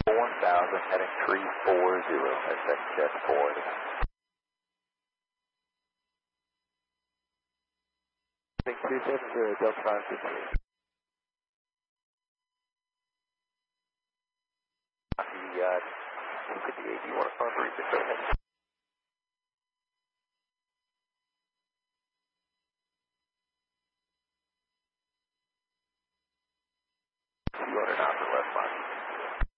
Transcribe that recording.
1000, heading 340, that's jet 4. Heading 270, Delta 563. The 258, do you want to phone reach it? Go ahead. You ordered out the left line.